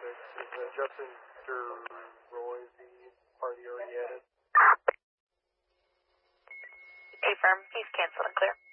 Is Justin Roy the party already added? Affirm. He's canceled and clear.